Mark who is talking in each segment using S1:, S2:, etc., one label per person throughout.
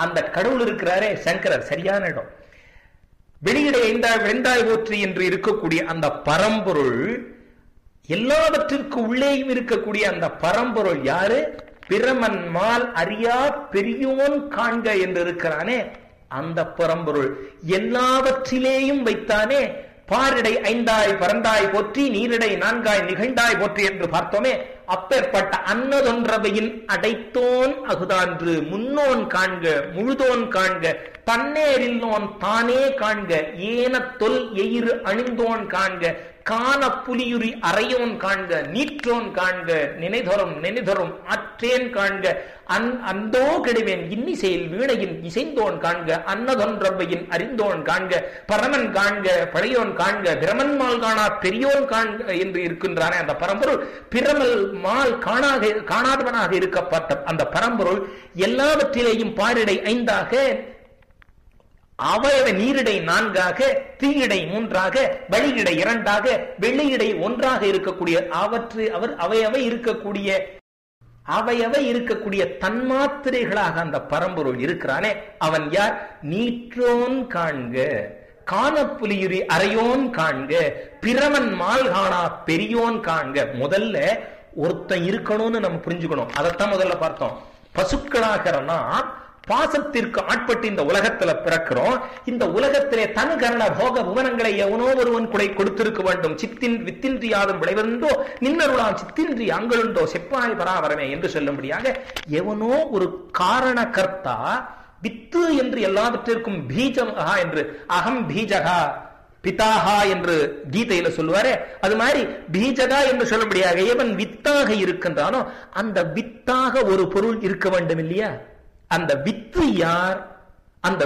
S1: அந்த கடவுள் இருக்கிறாரே சங்கரர், சரியான இடம். வெளியிட வெந்தாய் போற்றி என்று இருக்கக்கூடிய அந்த பரம்பொருள், எல்லாவற்றிற்கு உள்ளேயும் இருக்கக்கூடிய அந்த பரம்பொருள் யாரு? பிரமன் மால் அறியா பெரியோன் காண்க என்று இருக்கிறானே அந்த பரம்பொருள். எல்லாவற்றிலேயும் வைத்தானே. பாரிடை ஐந்தாய் பரந்தாய் போற்றி, நீரிடை நான்காய் நிகழ்ந்தாய் போற்றி என்று பார்த்தோமே. அப்பேற்பட்ட அன்னதொன்றவையின் அடைத்தோன் அகுதான்று, முன்னோன் காண்க முழுதோன் காண்க, தன்னேரில்லோன் தானே காண்க, ஏன தொல் எயிறு அணிந்தோன் காண்க, காண புலியுரி அறையோன் காண்க, நீற்றோன் காண்க, நினைதொரும் அற்றேன் காண்க, அந்தோ கெடுவேன் இன்னிசையில் வீணையின் இசைந்தோன் காண்க, அன்னதொன்றவையின் அறிந்தோன் காண்க, பரமன் காண்க பழையோன் காண்க, பிரமன் மால் காணா பெரியோன் காண்க என்று இருக்கின்றானே அந்த பரம்பொருள். பிரமல் மால் காணாதவனாக இருக்கப்பட்ட அந்த பரம்பொருள் எல்லாவற்றிலேயும் பாரிடை ஐந்தாக, அவயவ நீரிடை நான்காக, தீயிடை மூன்றாக, வழியிடை இரண்டாக, வெள்ளியிடை ஒன்றாக இருக்கக்கூடிய அவையவை இருக்கக்கூடிய தன்மாத்திரைகளாக அந்த பரம்பொருள் இருக்கிறானே அவன் யார்? நீற்றோன் காண்க, காணப்புலியுரி அறையோன் காண்க, பிரமன் மால் காணா பெரியோன் காண்க. முதல்ல ஒருத்தன் இருக்கணும்னு நம்ம புரிஞ்சுக்கணும். அதைத்தான் முதல்ல பார்த்தோம். பசுக்களாகிறனா பாசத்திற்கு ஆட்பட்டு இந்த உலகத்துல பிறக்கிறோம். இந்த உலகத்திலே தன் கரண போக புவனங்களை எவனோ ஒருவன் குடை கொடுத்திருக்க வேண்டும். வித்தின்றியாதும் விளைவென்றோ நின்னருளாம் சித்தின்றி அங்களுண்டோ செப்பாய் பராவரமே என்று சொல்லும்படியாக எவனோ ஒரு காரண கர்த்தா வித்து என்று எல்லாவற்றிற்கும் பீஜகா என்று, அகம் பீஜகா பிதாகா என்று கீதையில சொல்லுவாரே, அது மாதிரி பீஜகா என்று சொல்லும்படியாக எவன் வித்தாக இருக்கின்றானோ அந்த வித்தாக ஒரு பொருள் இருக்க வேண்டும் இல்லையா? அந்த வித்து யார்? அந்த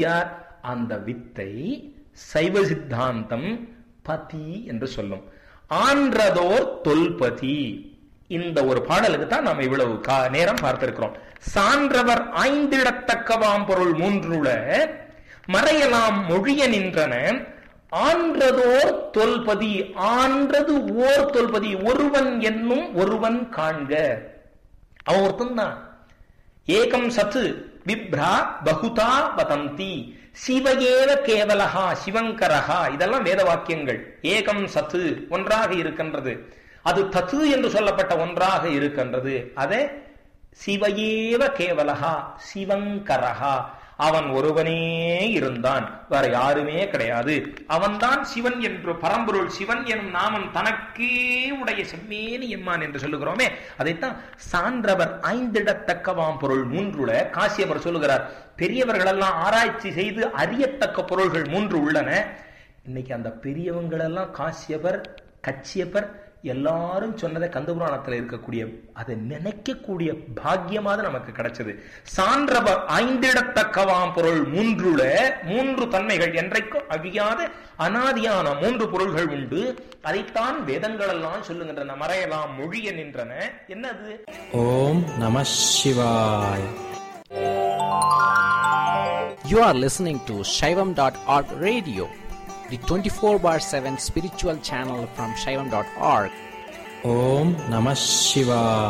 S1: வித்தை சைவ சித்தாந்தம் பதி என்று சொல்லும். ஆன்றதோர் தொல்பதி. இந்த ஒரு பாடலுக்கு தான் நாம் இவ்வளவு நேரம் பார்த்திருக்கிறோம். சான்றவர் ஆய்ந்திடத்தக்கவாம் பொருள் மூன்றுல மறையலாம் மொழிய நின்றன, ஆன்றதோர் தொல்பதி. ஆன்றது ஓர் தொல்பதி, ஒருவன் என்னும் ஒருவன் காண்க. அவன் ஒருத்தன் தான். ஏகம் சத்து விப்ரா பகுதா வதந்தி, சிவகேவ கேவலஹா சிவங்கரஹா. இதெல்லாம் வேத வாக்கியங்கள். ஏகம் சத்து ஒன்றாக இருக்கின்றது, அது தத்து என்று சொல்லப்பட்ட ஒன்றாக இருக்கின்றது. அதே சிவகேவ கேவலஹா சிவங்கரஹா, அவன் ஒருவனே இருந்தான், வேற யாருமே கிடையாது. அவன்தான் சிவன் என்று பரம்பொருள். சிவன் எனும் நாமம் தனக்கே உடைய செம்மேனி எம்மான் என்று சொல்லுகிறோமே, அதைத்தான் சான்றவர் ஐந்திடத்தக்கவாம் பொருள் மூன்றுல காசியவர் சொல்லுகிறார். பெரியவர்கள் எல்லாம் ஆராய்ச்சி செய்து அறியத்தக்க பொருள்கள் மூன்று உள்ளன. இன்னைக்கு அந்த பெரியவங்கள் எல்லாம் காசியவர் கச்சியப்பர் எல்லாரும் சொன்னதை கந்தபுராணத்தில் இருக்கக்கூடிய அதை நினைக்கக்கூடிய பாக்கியமாக நமக்கு கிடைச்சது. சான்றவர் ஐந்திடத்தக்கவாம் பொருள் மூன்றுல மூன்று தன்மைகள் என்றைக்கும் அழியாத அனாதியான மூன்று பொருள்கள் உண்டு. அதைத்தான் வேதங்கள் எல்லாம் சொல்லுகின்றன. மறையலாம் மொழிய நின்றன. என்னது?
S2: ஓம் நம சிவாய. You are listening to Shaivam.org radio, the 24/7 spiritual channel from Shaivam.org. Om Namah Shivaya.